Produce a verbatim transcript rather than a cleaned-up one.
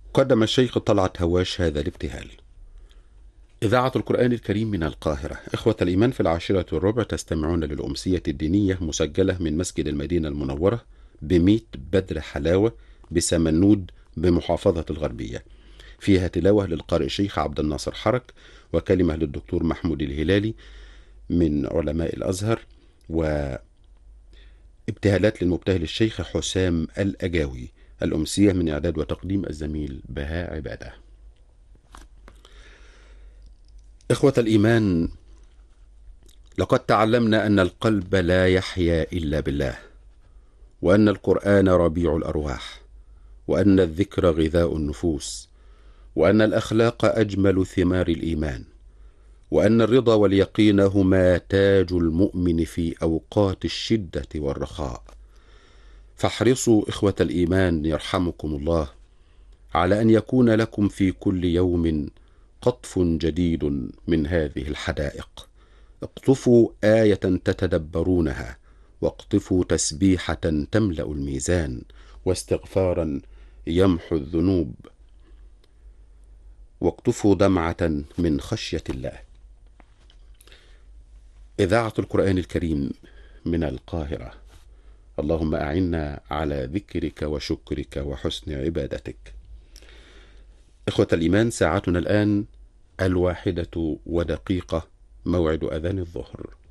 قدم الشيخ طلعت هواش هذا الابتهال. إذاعة القرآن الكريم من القاهرة. إخوة الإيمان، في العاشرة والربع تستمعون للأمسية الدينية مسجلة من مسجد المدينة المنورة بميت بدر حلاوة بسمنود بمحافظة الغربية. فيها تلاوة للقارئ الشيخ عبد الناصر حرك، وكلمة للدكتور محمود الهلالي من علماء الأزهر، وابتهالات للمبتهل الشيخ حسام الأجاوي. الأمسية من إعداد وتقديم الزميل بهاء عبادة. إخوة الإيمان، لقد تعلمنا أن القلب لا يحيا إلا بالله، وأن القرآن ربيع الأرواح، وأن الذكر غذاء النفوس، وأن الأخلاق أجمل ثمار الإيمان، وأن الرضا واليقين هما تاج المؤمن في أوقات الشدة والرخاء. فاحرصوا إخوة الإيمان يرحمكم الله على أن يكون لكم في كل يوم قطف جديد من هذه الحدائق. اقطفوا آية تتدبرونها، واقطفوا تسبيحة تملأ الميزان، واستغفارا يمحو الذنوب، واقطفوا دمعة من خشية الله. إذاعة القرآن الكريم من القاهرة. اللهم أعنا على ذكرك وشكرك وحسن عبادتك. إخوة الإيمان، ساعتنا الآن الواحدة ودقيقة، موعد أذان الظهر.